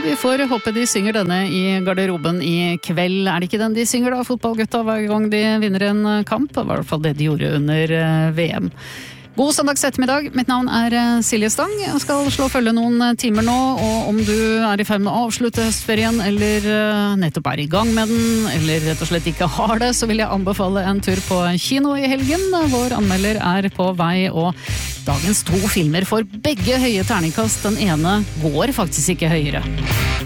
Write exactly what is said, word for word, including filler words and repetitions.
vi får håpe de synger denne i garderoben i kveld. Er det ikke den de synger da, fotballgutta, hver gang de vinner en kamp? Det var i hvert fall det de gjorde under V M. God søndags ettermiddag, mitt navn er Silje Stang. Jeg skal slå følge noen timer nå, og om du er i ferd med å avslutte høstferien, eller nettopp er i gang med den, eller rett og slett ikke har det, så vil jeg anbefale en tur på kino i helgen. Vår anmelder er på vei, og dagens to filmer får begge høye terningkast. Den ene går faktisk ikke høyere.